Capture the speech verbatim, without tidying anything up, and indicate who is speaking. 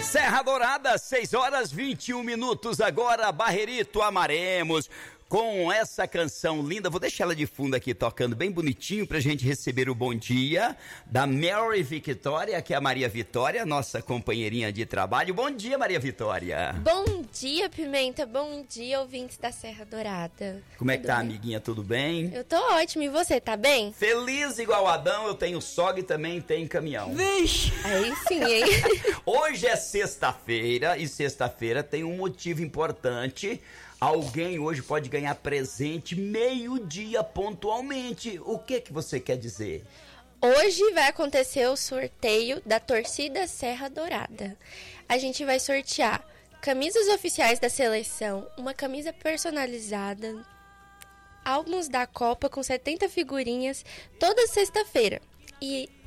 Speaker 1: Serra Dourada, seis horas vinte e um minutos agora, Barrerito Amaremos, com essa canção linda, vou deixar ela de fundo aqui tocando bem bonitinho pra gente receber o bom dia da Mary Victoria, que é a Maria Vitória, nossa companheirinha de trabalho. Bom dia, Maria Vitória.
Speaker 2: Bom dia, Pimenta, bom dia, ouvintes da Serra Dourada.
Speaker 1: Como é que
Speaker 2: Tudo
Speaker 1: tá,
Speaker 2: bem?
Speaker 1: amiguinha, tudo bem?
Speaker 2: Eu tô ótimo, e você, tá bem?
Speaker 1: Feliz igual Adão, eu tenho sogra e também tenho caminhão.
Speaker 2: Vixe! Aí sim, hein?
Speaker 1: Hoje é sexta-feira e sexta-feira tem um motivo importante. Alguém hoje pode ganhar presente meio-dia pontualmente. O que que você quer dizer?
Speaker 2: Hoje vai acontecer o sorteio da torcida Serra Dourada. A gente vai sortear camisas oficiais da seleção, uma camisa personalizada, álbuns da Copa com setenta figurinhas toda sexta-feira. E